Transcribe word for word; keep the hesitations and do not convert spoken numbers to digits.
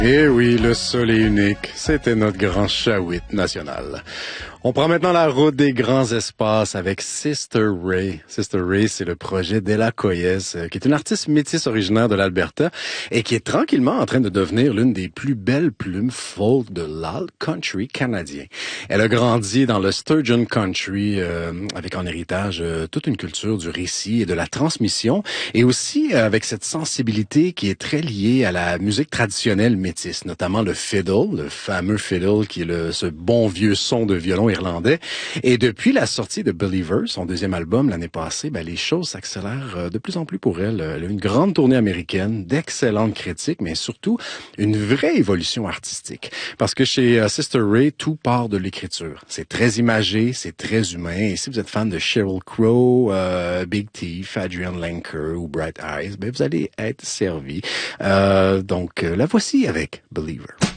Eh oui, le seul et unique, c'était notre grand Shawit national. On prend maintenant la route des grands espaces avec Sister Ray. Sister Ray, c'est le projet d'Ella Coyes, qui est une artiste métisse originaire de l'Alberta et qui est tranquillement en train de devenir l'une des plus belles plumes folk de l'alt country canadien. Elle a grandi dans le Sturgeon Country euh, avec en héritage euh, toute une culture du récit et de la transmission et aussi euh, avec cette sensibilité qui est très liée à la musique traditionnelle métisse, notamment le fiddle, le fameux fiddle qui est le, ce bon vieux son de violon irlandais. Et depuis la sortie de Believer, son deuxième album l'année passée, ben, les choses s'accélèrent de plus en plus pour elle. Elle a une grande tournée américaine, d'excellentes critiques, mais surtout une vraie évolution artistique. Parce que chez Sister Ray, tout part de l'écriture. C'est très imagé, c'est très humain. Et si vous êtes fan de Sheryl Crow, euh, Big Thief, Adrian Lenker ou Bright Eyes, ben, vous allez être servi. Euh, donc, la voici avec Believer.